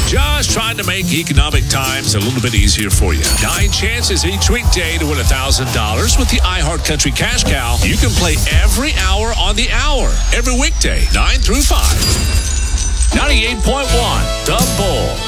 Just trying to make economic times a little bit easier for you. 9 chances each weekday to win $1,000 with the iHeartCountry Cash Cow. You can play every hour on the hour, every weekday, 9 through 5. 98.1, The Bull.